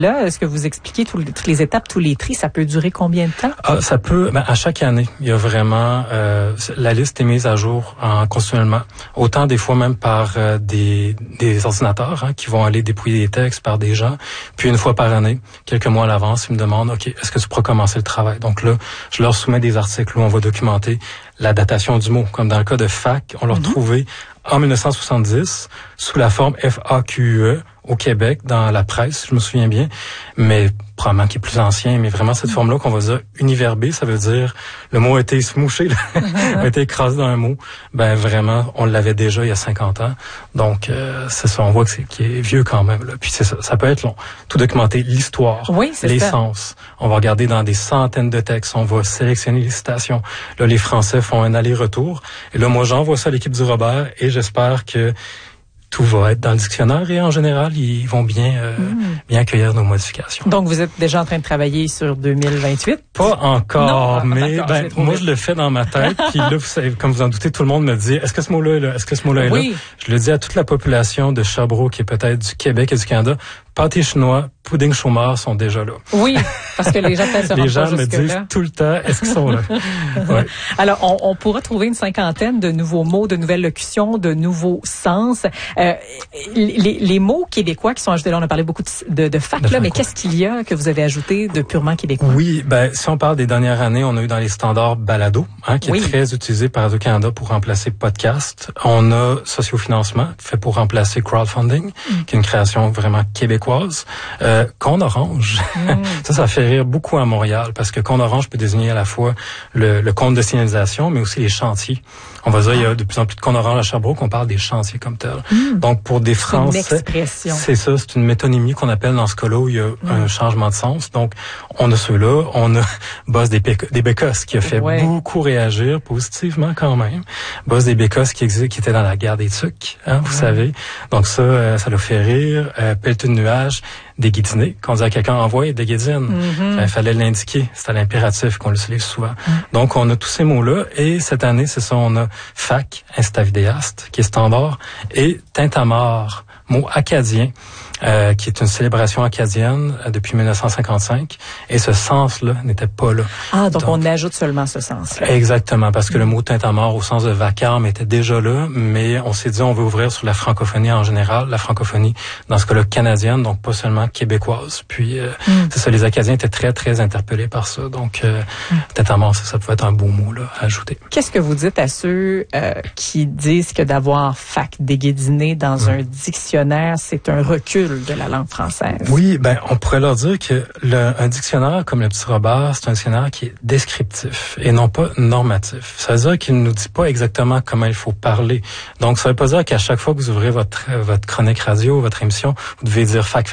Là, est-ce que vous expliquez toutes les étapes, tous les tris, ça peut durer combien de temps? Ça peut, à chaque année, il y a vraiment, la liste est mise à jour continuellement. Autant des fois même par des ordinateurs qui vont aller dépouiller des textes par des gens. Puis une fois par année, quelques mois à l'avance, ils me demandent, OK, est-ce que tu pourras commencer le travail? Donc là, je leur soumets des articles où on va documenter la datation du mot. Comme dans le cas de FAQ, on l'a retrouvé en 1970 sous la forme FAQE au Québec, dans la presse, je me souviens bien, mais probablement qui est plus ancien, mais vraiment cette forme-là qu'on va dire univerbée, ça veut dire le mot a été smouché, a été écrasé dans un mot. Ben vraiment, on l'avait déjà il y a 50 ans. Donc c'est ça, on voit que qui est vieux quand même. Là. Puis c'est ça peut être long. Tout documenter, l'histoire, les sens. On va regarder dans des centaines de textes, on va sélectionner les citations. Là, les Français font un aller-retour. Et là, moi, j'envoie ça à l'équipe du Robert et j'espère que tout va être dans le dictionnaire et en général, ils vont bien accueillir nos modifications. Donc, vous êtes déjà en train de travailler sur 2028? Pas encore, mais moi, je le fais dans ma tête. Puis là, vous savez, comme vous en doutez, tout le monde me dit, est-ce que ce mot-là est là? Est-ce que ce mot-là est là? Je le dis à toute la population de Sherbrooke et peut-être du Québec et du Canada. Pâté chinois, pudding chômeur sont déjà là. Oui, parce que les gens peut-être se rendent pas jusque-là. Les gens me disent tout le temps, est-ce qu'ils sont là? Ouais. Alors, on pourra trouver une cinquantaine de nouveaux mots, de nouvelles locutions, de nouveaux sens. Les mots québécois qui sont ajoutés, là, on a parlé beaucoup de fac, là, mais qu'est-ce qu'il y a que vous avez ajouté de purement québécois? Oui, si on parle des dernières années, on a eu dans les standards balado, qui est très utilisé par Radio-Canada pour remplacer podcast. On a sociofinancement, fait pour remplacer crowdfunding, qui est une création vraiment québécoise. Cône orange, ça fait rire beaucoup à Montréal parce que cône orange peut désigner à la fois le compte de signalisation, mais aussi les chantiers. On va dire il y a de plus en plus de cône orange à Sherbrooke, on parle des chantiers comme tel. Donc pour des Français, c'est ça, c'est une métonymie qu'on appelle dans ce cas-là où il y a un changement de sens. Donc on a ceux-là, on a Boss des Bécosses qui a fait beaucoup réagir positivement quand même. Boss des Bécosses qui était dans la guerre des Tucs, vous savez. Donc ça l'a fait rire. Pelleteux de nuages, des guédinés. Quand on dit à quelqu'un envoie des guédines, il fallait l'indiquer. C'était l'impératif qu'on l'utilise souvent. Donc on a tous ces mots-là et cette année, c'est ça, on a FAQ, instavidéaste, qui est standard, et tintamarre, mot acadien, qui est une célébration acadienne depuis 1955. Et ce sens-là n'était pas là. Donc on ajoute seulement ce sens-là. Exactement, parce que le mot tintamarre au sens de vacarme était déjà là, mais on s'est dit on veut ouvrir sur la francophonie en général, la francophonie dans ce cas-là canadienne, donc pas seulement québécoise. Puis c'est ça, les Acadiens étaient très, très interpellés par ça. Donc tintamarre, ça pouvait être un beau mot là, à ajouter. Qu'est-ce que vous dites à ceux qui disent que d'avoir fac déguédiné dans un dictionnaire, c'est un recul de la langue française? Oui, on pourrait leur dire que un dictionnaire comme le Petit Robert, c'est un dictionnaire qui est descriptif et non pas normatif. Ça veut dire qu'il ne nous dit pas exactement comment il faut parler. Donc, ça veut pas dire qu'à chaque fois que vous ouvrez votre chronique radio, votre émission, vous devez dire fac.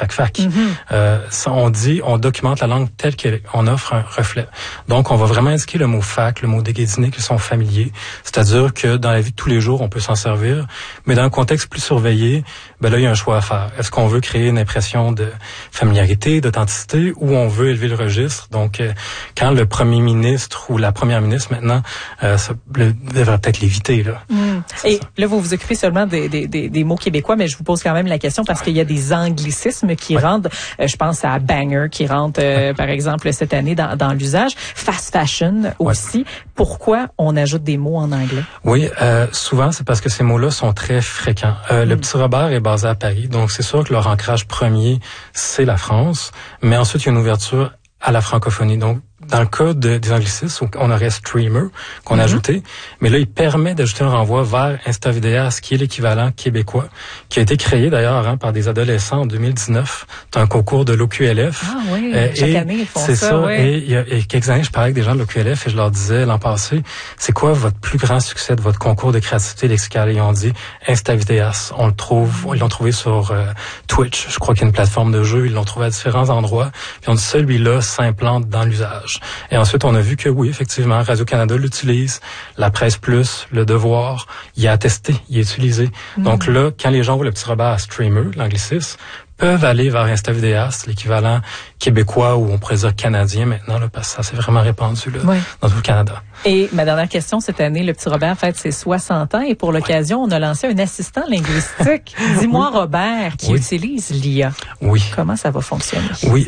Ça, on documente la langue telle qu'elle est. On offre un reflet. Donc, on va vraiment indiquer le mot fac, le mot déguédiné qui sont familiers. C'est-à-dire que dans la vie de tous les jours, on peut s'en servir, mais dans un contexte plus surveillé, là, il y a un choix à faire. Est-ce qu'on veut créer une impression de familiarité, d'authenticité, ou on veut élever le registre? Donc, quand le premier ministre ou la première ministre, maintenant, devrait peut-être l'éviter, là. Et là, vous vous occupez seulement des mots québécois, mais je vous pose quand même la question parce qu'il y a des anglicismes qui rentrent. Je pense à banger qui rentre, par exemple, cette année dans l'usage. Fast fashion aussi. Pourquoi on ajoute des mots en anglais? Oui, souvent, c'est parce que ces mots-là sont très fréquents. Le Petit Robert est basé à Paris, donc c'est sûr que leur ancrage premier, c'est la France, mais ensuite, il y a une ouverture à la francophonie. Donc, dans le cas des anglicismes, on aurait streamer qu'on a ajouté, mais là, il permet d'ajouter un renvoi vers Instavidéas, qui est l'équivalent québécois, qui a été créé d'ailleurs par des adolescents en 2019. C'est un concours de l'OQLF. Ah oui, chaque année, ils font ça. C'est ça, et il y a quelques années, je parlais avec des gens de l'OQLF et je leur disais l'an passé, c'est quoi votre plus grand succès de votre concours de créativité lexicale? Et ils ont dit Instavidéas. Ils l'ont trouvé sur Twitch, je crois qu'il y a une plateforme de jeu, ils l'ont trouvé à différents endroits, puis on dit celui-là s'implante dans l'usage. Et ensuite, on a vu que oui, effectivement, Radio-Canada l'utilise, la Presse Plus, Le Devoir, il est attesté, il est utilisé. Donc là, quand les gens voient le Petit Robert à streamer, l'anglicisme, peuvent aller vers InstaVidéas, l'équivalent québécois ou on pourrait dire canadien maintenant, là, parce que ça s'est vraiment répandu là, dans tout le Canada. Et ma dernière question, cette année, le petit Robert fête ses 60 ans et pour l'occasion, on a lancé un assistant linguistique. Dis-moi, Robert, qui utilise l'IA. Oui. Comment ça va fonctionner? Oui.